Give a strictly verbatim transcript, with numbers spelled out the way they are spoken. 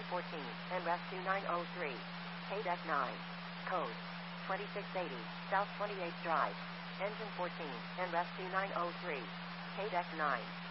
Engine fourteen, N R E S two nine oh three. K deck nine. Code twenty-six eighty, South twenty-eighth Drive. Engine fourteen, N R E S two nine oh three. K deck nine.